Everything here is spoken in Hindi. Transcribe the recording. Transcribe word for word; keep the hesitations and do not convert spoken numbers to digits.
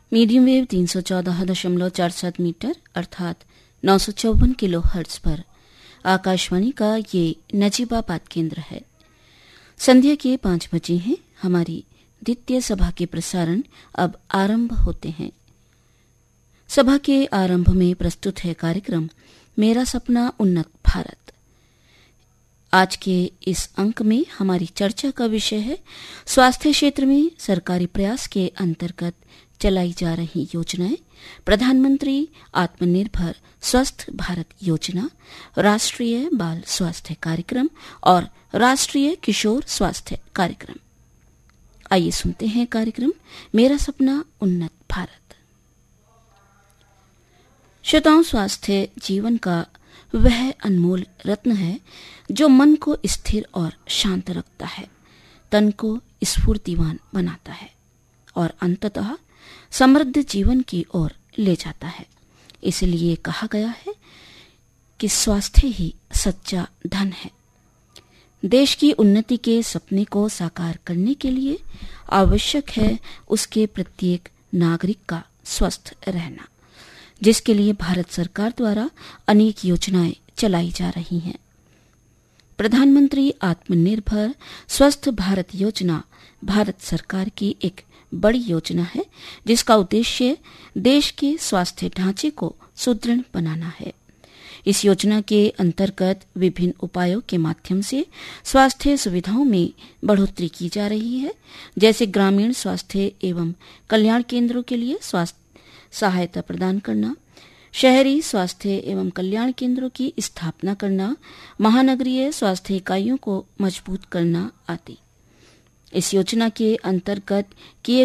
मीडियम वेव तीन सौ चौदह दशमलव चार सात मीटर अर्थात नौ सौ चौवन किलो हर्ट्ज पर आकाशवाणी का ये नजीबाबाद केंद्र है। संध्या के पांच बजे हैं। हमारी द्वितीय सभा के प्रसारण अब आरंभ होते हैं। सभा के आरंभ में प्रस्तुत है कार्यक्रम मेरा सपना उन्नत भारत। आज के इस अंक में हमारी चर्चा का विषय है स्वास्थ्य क्षेत्र में सरकारी प्रयास के अंतर्गत चलाई जा रही योजनाएं, प्रधानमंत्री आत्मनिर्भर स्वस्थ भारत योजना, राष्ट्रीय बाल स्वास्थ्य कार्यक्रम और राष्ट्रीय किशोर स्वास्थ्य कार्यक्रम। आइए सुनते हैं कार्यक्रम मेरा सपना उन्नत भारत। श्रोताओं, स्वास्थ्य जीवन का वह अनमोल रत्न है जो मन को स्थिर और शांत रखता है, तन को स्फूर्तिवान बनाता है और अंततः समृद्ध जीवन की ओर ले जाता है। इसलिए कहा गया है कि स्वास्थ्य ही सच्चा धन है। देश की उन्नति के सपने को साकार करने के लिए आवश्यक है उसके प्रत्येक नागरिक का स्वस्थ रहना, जिसके लिए भारत सरकार द्वारा अनेक योजनाएं चलाई जा रही हैं। प्रधानमंत्री आत्मनिर्भर स्वस्थ भारत योजना भारत सरकार की एक बड़ी योजना है, जिसका उद्देश्य देश के स्वास्थ्य ढांचे को सुदृढ़ बनाना है। इस योजना के अंतर्गत विभिन्न उपायों के माध्यम से स्वास्थ्य सुविधाओं में बढ़ोतरी की जा रही है, जैसे ग्रामीण स्वास्थ्य एवं कल्याण केंद्रों के लिए स्वास्थ्य सहायता प्रदान करना, शहरी स्वास्थ्य एवं कल्याण केंद्रों की स्थापना करना, महानगरीय स्वास्थ्य इकाइयों को मजबूत करना आदि। इस योजना के अंतर्गत किए